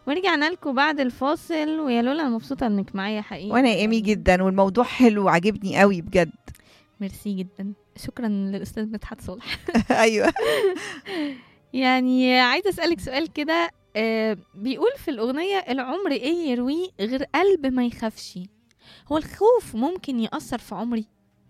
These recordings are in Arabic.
ورجعنا لكم بعد الفاصل، ويا لولا أنا مبسوطة انك معايا حقيقي. وانا ايمي جدا، والموضوع حلو وعجبني قوي بجد. ميرسي جدا، شكرا للأستاذ مدحت صالح. ايوه. يعني عايزة أسألك سؤال كده. بيقول في الأغنية: العمر إيه يرويه غير قلب ما يخافش. هو الخوف ممكن يأثر في عمري؟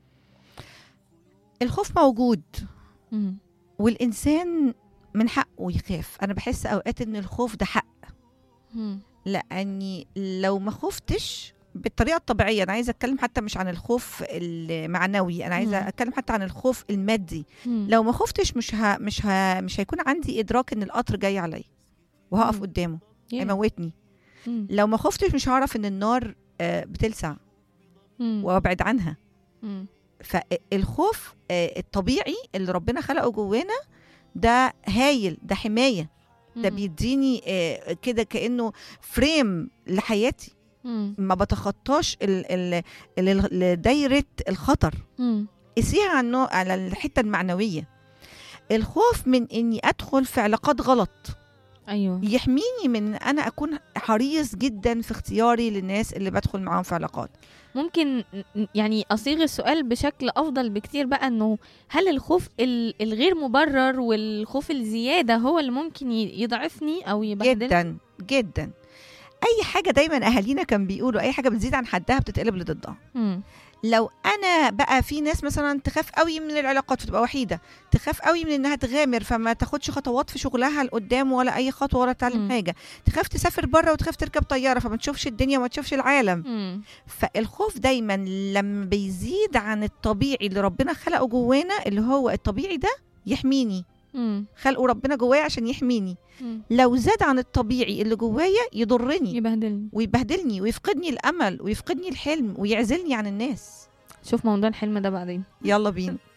الخوف موجود، مم. والانسان من حقه يخاف. انا بحس اوقات ان الخوف ده حق، مم. لاني لو ما خفتش بالطريقه الطبيعيه، انا عايزه اتكلم حتى مش عن الخوف المعنوي، انا عايزه مم. اتكلم حتى عن الخوف المادي. مم. لو ما خفتش مش هيكون عندي ادراك ان القطر جاي عليا وهقف مم. قدامه Yeah. هيموتني. مم. لو ما خفتش مش هعرف ان النار بتلسع مم. وابعد عنها. مم. فالخوف الطبيعي اللي ربنا خلقه جوانا ده هايل، ده حماية، ده مم. بيديني كده كأنه فريم لحياتي، مم. ما بتخطاش دايرة الخطر. مم. قسيها على الحتة المعنوية. الخوف من اني ادخل في علاقات غلط أيوه. يحميني من انا اكون حريص جدا في اختياري للناس اللي بدخل معاهم في علاقات. ممكن يعني أصيغ السؤال بشكل أفضل بكتير بقى، إنه هل الخوف الغير مبرر والخوف الزيادة هو اللي ممكن يضعفني أو يبهدلني؟ جدا جدا. اي حاجه دايما اهالينا كان بيقولوا اي حاجه بتزيد عن حدها بتتقلب لضدها. مم. لو انا بقى في ناس مثلا تخاف قوي من العلاقات فتبقى وحيده، تخاف قوي من انها تغامر فما تاخدش خطوات في شغلها لقدام ولا اي خطوه ولا تعلم مم. حاجه، تخاف تسافر بره وتخاف تركب طياره فما تشوفش الدنيا وما تشوفش العالم. مم. فالخوف دايما لما بيزيد عن الطبيعي اللي ربنا خلقه جوانا، اللي هو الطبيعي ده يحميني، مم. خلقه ربنا جوايا عشان يحميني. مم. لو زاد عن الطبيعي اللي جوايا يضرني يبهدلني. ويبهدلني ويفقدني الامل ويفقدني الحلم ويعزلني عن الناس. شوف موضوع الحلم ده بعدين. يلا بينا.